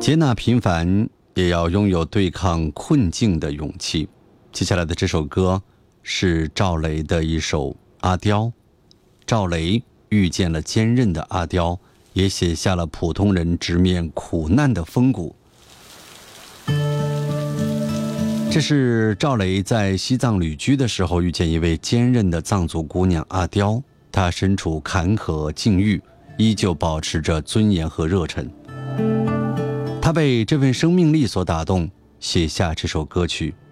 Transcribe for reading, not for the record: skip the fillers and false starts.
接纳平凡，也要拥有对抗困境的勇气。接下来的这首歌是赵雷的一首《阿刁》。赵雷遇见了坚韧的阿刁，也写下了普通人直面苦难的风骨。这是赵雷在西藏旅居的时候遇见一位坚韧的藏族姑娘阿刁，她身处坎坷境遇，依旧保持着尊严和热忱。他被这份生命力所打动，写下这首歌曲。